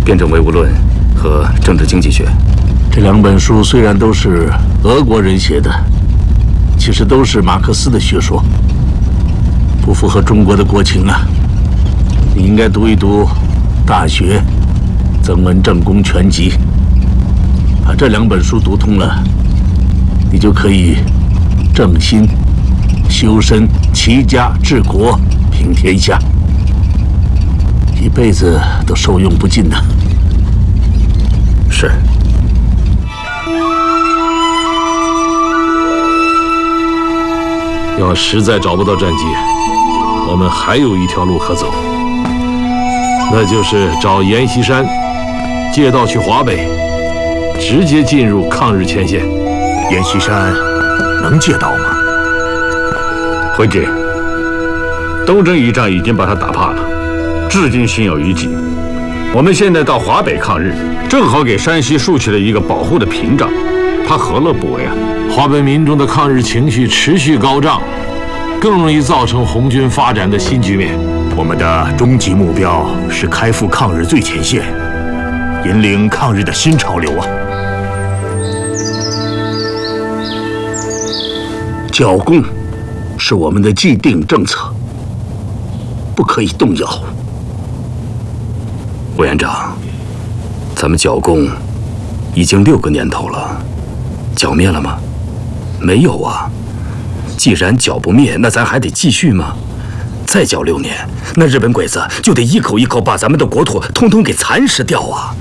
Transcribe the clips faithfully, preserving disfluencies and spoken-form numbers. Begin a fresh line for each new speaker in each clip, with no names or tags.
辩证唯物论和政治经济学。
这两本书虽然都是俄国人写的，其实都是马克思的学说，不符合中国的国情啊。你应该读一读《大学》《曾文正公全集》，把这两本书读通了，你就可以正心、修身、齐家、治国、平天下，一辈子都受用不尽呐。
是。
要实在找不到战机，我们还有一条路可走，那就是找阎锡山，借道去华北，直接进入抗日前线。
阎锡山能借道吗？
回姐，东征一仗已经把他打怕了，至今心有余悸。我们现在到华北抗日，正好给山西竖起了一个保护的屏障，他何乐不为啊？
华北民众的抗日情绪持续高涨，更容易造成红军发展的新局面。
我们的终极目标是开赴抗日最前线，引领抗日的新潮流啊！
剿共是我们的既定政策，不可以动摇。
委员长，咱们剿共已经六个年头了，剿灭了吗？没有啊。既然剿不灭，那咱还得继续吗？再剿六年，那日本鬼子就得一口一口把咱们的国土通通给蚕食掉啊！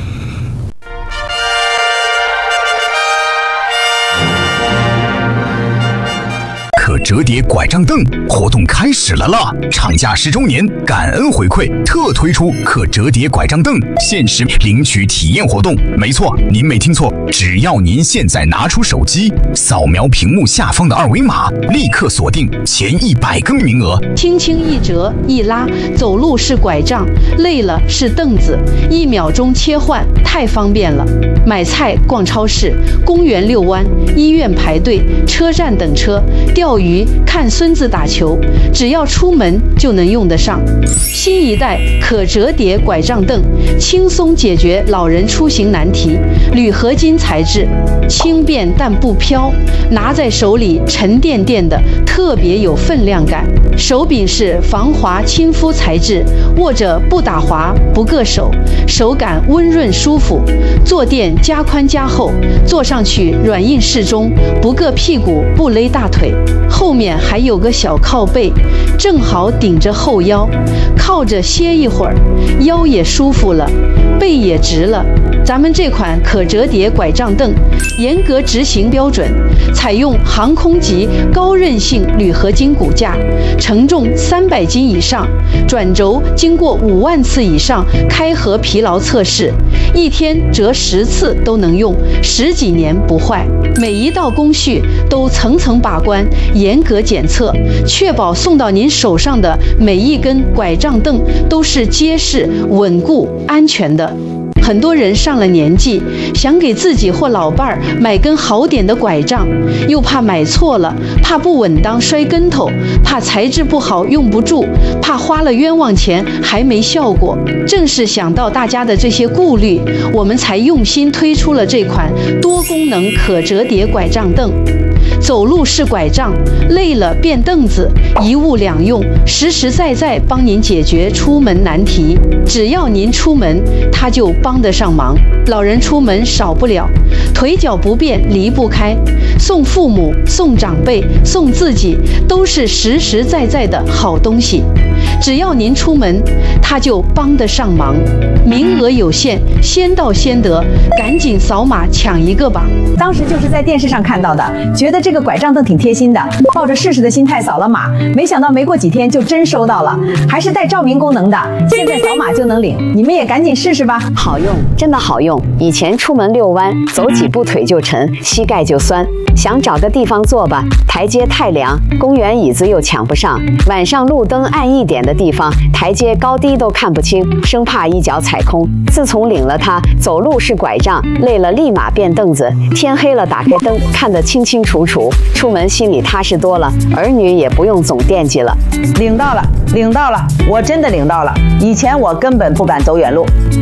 可折叠拐杖凳活动开始了啦！厂家十周年感恩回馈，特推出可折叠拐杖凳限时领取体验活动。没错，您没听错，只要您现在拿出手机，扫描屏幕下方的二维码，立刻锁定前一百个名额。
轻轻一折一拉，走路是拐杖，累了是凳子，一秒钟切换，太方便了。买菜、逛超市、公园遛弯、医院排队、车站等车、钓鱼、看孙子打球，只要出门就能用得上。新一代可折叠拐杖凳，轻松解决老人出行难题。铝合金材质，轻便但不飘，拿在手里沉甸甸的，特别有分量感。手柄是防滑亲肤材质，握着不打滑不硌手，手感温润舒服。坐垫加宽加厚，坐上去软硬适中，不硌屁股不勒大腿。后面还有个小靠背，正好顶着后腰，靠着歇一会儿，腰也舒服了，背也直了。咱们这款可折叠拐杖凳严格执行标准，采用航空级高韧性铝合金骨架，承重三百斤以上，转轴经过五万次以上开合疲劳测试，一天折十次都能用，十几年不坏。每一道工序都层层把关，严格检测，确保送到您手上的每一根拐杖凳都是结实、稳固、安全的。很多人上了年纪，想给自己或老伴儿买根好点的拐杖，又怕买错了，怕不稳当摔跟头，怕材质不好用不住，怕花了冤枉钱还没效果。正是想到大家的这些顾虑，我们才用心推出了这款多功能可折叠拐杖凳。走路是拐杖，累了变凳子，一物两用，实实在在帮您解决出门难题。只要您出门，它就帮得上忙。老人出门少不了，腿脚不便离不开，送父母、送长辈、送自己，都是实实在在的好东西。只要您出门，它就帮得上忙。名额有限，先到先得，赶紧扫码抢一个吧。
当时就是在电视上看到的，觉得这个拐杖凳挺贴心的，抱着试试的心态扫了码，没想到没过几天就真收到了，还是带照明功能的，现在扫码就能领，你们也赶紧试试吧。
好用，真的好用。以前出门遛弯，走几步腿就沉，膝盖就酸，想找个地方坐吧，台阶太凉，公园椅子又抢不上，晚上路灯暗一点的地方，台阶高低都看不清，生怕一脚踩空。自从领了它，走路是拐杖，累了立马变凳子，天黑了打开灯，看得清清楚楚，出门心里踏实多了，儿女也不用总惦记了。
领到了，领到了，我真的领到了。以前我根本不敢走远路，